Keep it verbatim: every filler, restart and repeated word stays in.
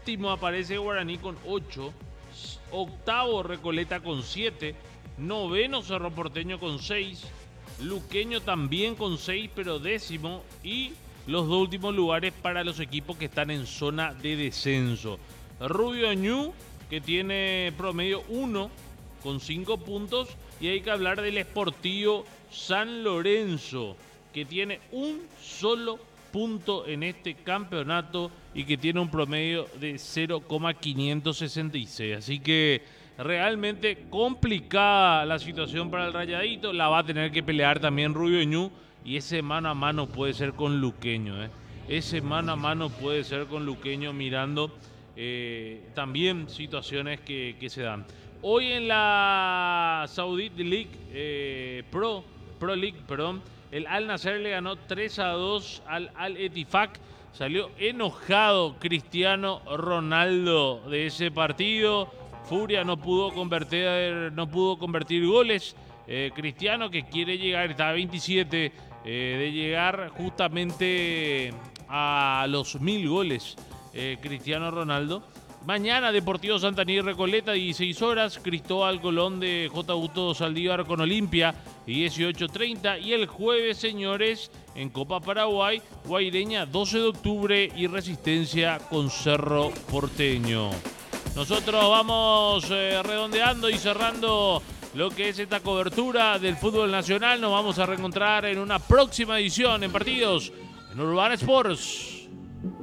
Séptimo aparece Guaraní con ocho. Octavo Recoleta con siete. Noveno Cerro Porteño con seis. Luqueño también con seis, pero décimo. Y los dos últimos lugares para los equipos que están en zona de descenso. Rubio Ñu, que tiene promedio uno con cinco puntos. Y hay que hablar del Sportivo San Lorenzo, que tiene un solo punto en este campeonato y que tiene un promedio de cero coma quinientos sesenta y seis. Así que realmente complicada la situación para el Rayadito. La va a tener que pelear también Rubio Ñu. Y ese mano a mano puede ser con Luqueño. ¿eh? Ese mano a mano puede ser con Luqueño, mirando eh, también situaciones que, que se dan. Hoy en la Saudi League eh, Pro, Pro League, perdón, el Al Nassr le ganó tres a dos al Al Ettifaq. Salió enojado Cristiano Ronaldo de ese partido. Furia no pudo convertir, no pudo convertir goles. Eh, Cristiano, que quiere llegar, está a veintisiete eh, de llegar justamente a los mil goles. Eh, Cristiano Ronaldo. Mañana Deportivo Santaní Recoleta, dieciséis horas. Cristóbal Colón de J. Augusto Saldívar con Olimpia, dieciocho treinta. Y el jueves, señores, en Copa Paraguay, Guaireña doce de octubre y Resistencia con Cerro Porteño. Nosotros vamos eh, redondeando y cerrando lo que es esta cobertura del fútbol nacional. Nos vamos a reencontrar en una próxima edición en Partidos en Urbana Sports.